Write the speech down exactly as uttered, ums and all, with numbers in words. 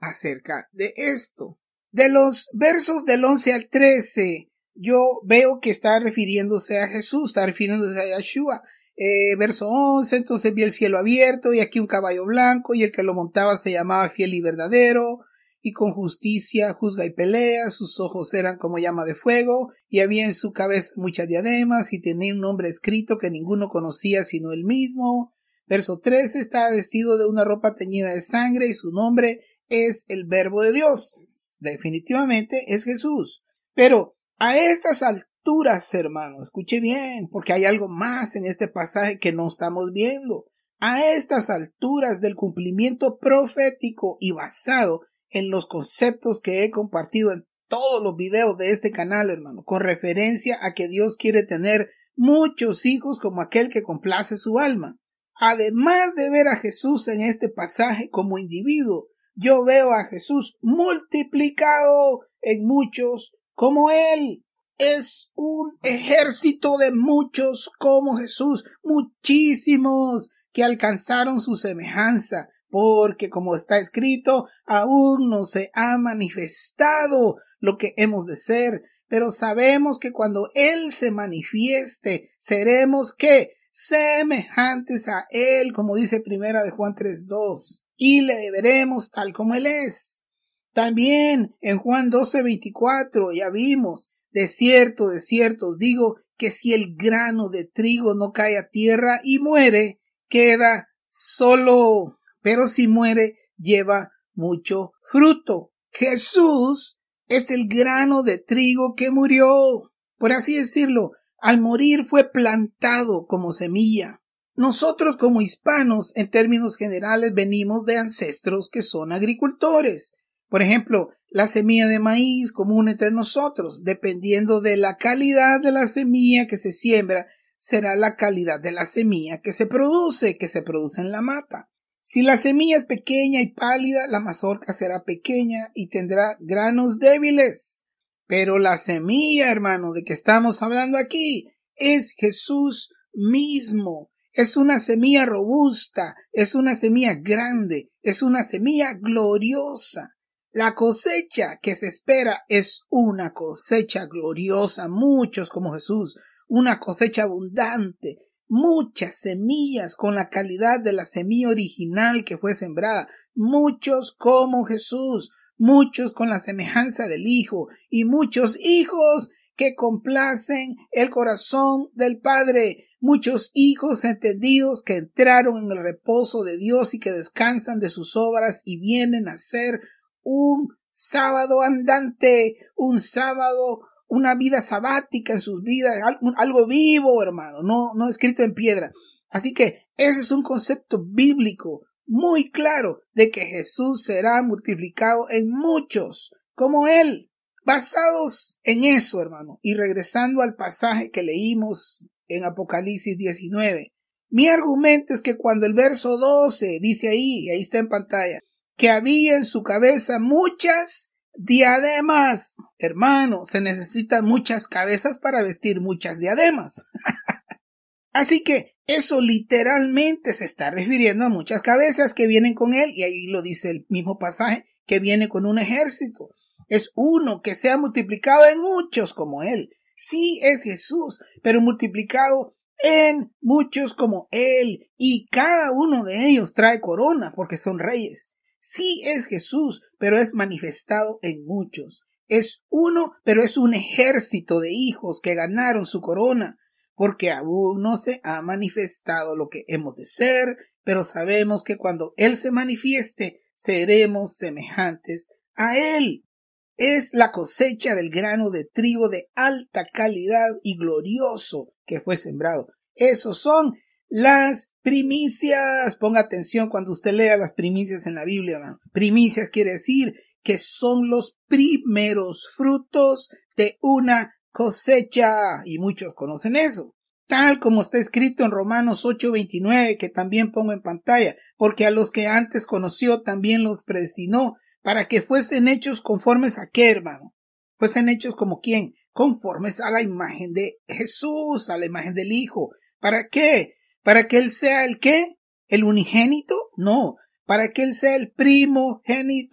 acerca de esto. De los versos del once al trece, yo veo que está refiriéndose a Jesús, está refiriéndose a Yeshua. Eh, verso once, entonces vi el cielo abierto y aquí un caballo blanco y el que lo montaba se llamaba Fiel y Verdadero y con justicia juzga y pelea, sus ojos eran como llama de fuego y había en su cabeza muchas diademas y tenía un nombre escrito que ninguno conocía sino él mismo. Verso trece, estaba vestido de una ropa teñida de sangre y su nombre es el Verbo de Dios. Definitivamente es Jesús. Pero a estas alturas, hermano, escuche bien, porque hay algo más en este pasaje que no estamos viendo. A estas alturas del cumplimiento profético y basado en los conceptos que he compartido en todos los videos de este canal, hermano, con referencia a que Dios quiere tener muchos hijos como aquel que complace su alma. Además de ver a Jesús en este pasaje como individuo, yo veo a Jesús multiplicado en muchos como Él. Es un ejército de muchos como Jesús, muchísimos que alcanzaron su semejanza, porque como está escrito, aún no se ha manifestado lo que hemos de ser, pero sabemos que cuando Él se manifieste, seremos ¿qué? Semejantes a Él, como dice primera de Juan tres dos, y le veremos tal como Él es. También en Juan doce veinticuatro ya vimos, de cierto, de cierto os digo, que si el grano de trigo no cae a tierra y muere, queda solo, pero si muere, lleva mucho fruto. Jesús es el grano de trigo que murió, por así decirlo. Al morir fue plantado como semilla. Nosotros como hispanos, en términos generales, venimos de ancestros que son agricultores. Por ejemplo, la semilla de maíz común entre nosotros, dependiendo de la calidad de la semilla que se siembra, será la calidad de la semilla que se produce, que se produce en la mata. Si la semilla es pequeña y pálida, la mazorca será pequeña y tendrá granos débiles. Pero la semilla, hermano, de que estamos hablando aquí, es Jesús mismo. Es una semilla robusta, es una semilla grande, es una semilla gloriosa. La cosecha que se espera es una cosecha gloriosa, muchos como Jesús, una cosecha abundante, muchas semillas con la calidad de la semilla original que fue sembrada, muchos como Jesús, muchos con la semejanza del Hijo y muchos hijos que complacen el corazón del Padre, muchos hijos entendidos que entraron en el reposo de Dios y que descansan de sus obras y vienen a ser un sábado andante, un sábado, una vida sabática en sus vidas, algo, algo vivo, hermano, no, no escrito en piedra. Así que ese es un concepto bíblico muy claro de que Jesús será multiplicado en muchos como Él. Basados en eso, hermano, y regresando al pasaje que leímos en Apocalipsis diecinueve, mi argumento es que cuando el verso doce dice ahí, y ahí está en pantalla, que había en su cabeza muchas diademas. Hermano, se necesitan muchas cabezas para vestir muchas diademas. Así que eso literalmente se está refiriendo a muchas cabezas que vienen con él, y ahí lo dice el mismo pasaje, que viene con un ejército. Es uno que se ha multiplicado en muchos como él. Sí, es Jesús, pero multiplicado en muchos como él, y cada uno de ellos trae corona porque son reyes. Sí es Jesús, pero es manifestado en muchos. Es uno, pero es un ejército de hijos que ganaron su corona, porque aún no se ha manifestado lo que hemos de ser, pero sabemos que cuando Él se manifieste, seremos semejantes a Él. Es la cosecha del grano de trigo de alta calidad y glorioso que fue sembrado. Esos son las primicias. Ponga atención cuando usted lea las primicias en la Biblia, ¿no? Primicias quiere decir que son los primeros frutos de una cosecha, y muchos conocen eso. Tal como está escrito en Romanos ocho veintinueve, que también pongo en pantalla, porque a los que antes conoció también los predestinó para que fuesen hechos conformes a qué, hermano. Fuesen hechos como quién, conformes a la imagen de Jesús, a la imagen del Hijo. ¿Para qué? ¿Para que Él sea el qué? ¿El unigénito? No, para que Él sea el primogénito